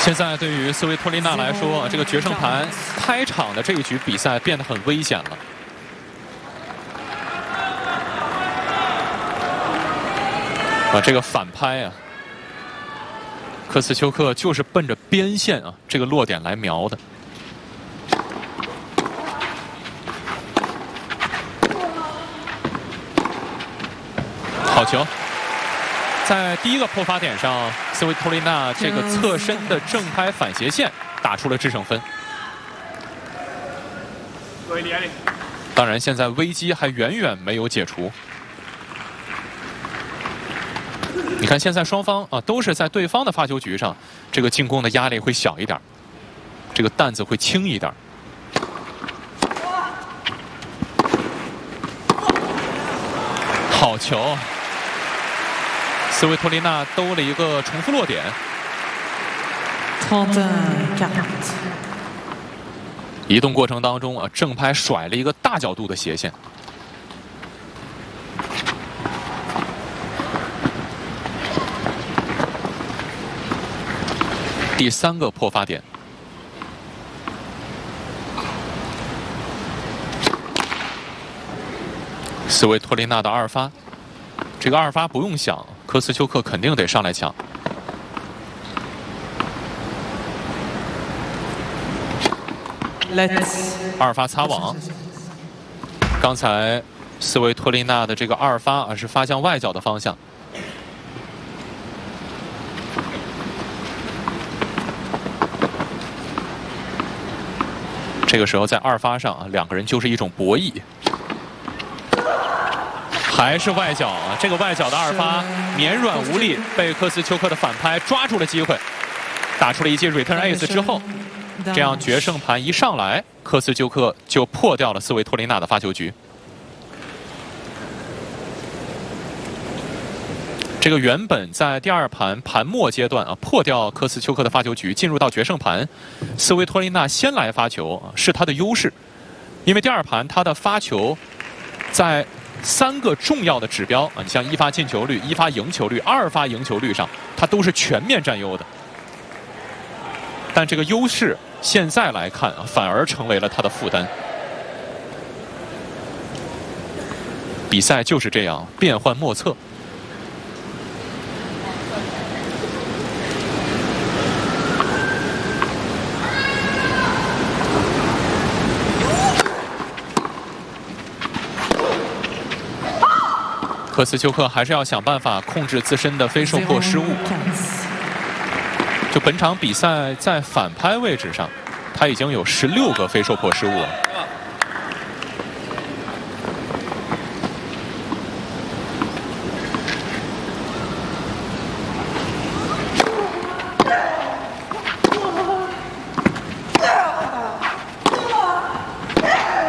现在对于斯维托利娜来说，这个决胜盘开场的这一局比赛变得很危险了。这个反拍啊，科斯丘克就是奔着边线啊这个落点来瞄的。好球！在第一个破发点上，斯维托利娜这个侧身的正拍反斜线打出了制胜分。当然，现在危机还远远没有解除。你看，现在双方啊都是在对方的发球局上，这个进攻的压力会小一点，这个担子会轻一点。好球！斯维托利娜兜了一个重复落点。移动过程当中啊，正拍甩了一个大角度的斜线。第三个破发点。斯维托利娜的二发，这个二发不用想，科斯丘克肯定得上来抢。二发擦网。刚才斯维托利娜的这个二发是发向外角的方向。这个时候在二发上啊，两个人就是一种博弈。还是外角啊，这个外角的二发绵软无力，被科斯丘克的反拍抓住了机会，打出了一记 return ace 之后，这样决胜盘一上来，科斯丘克就破掉了斯维托利娜的发球局。这个原本在第二盘盘末阶段啊破掉科斯丘克的发球局，进入到决胜盘，斯维托利娜先来发球是他的优势，因为第二盘他的发球在3个重要的指标啊，你像一发进球率、一发赢球率、二发赢球率上，他都是全面占优的。但这个优势现在来看啊，反而成为了他的负担。比赛就是这样，变幻莫测。科斯丘克还是要想办法控制自身的非受迫失误。就本场比赛在反拍位置上，他已经有16个非受迫失误了。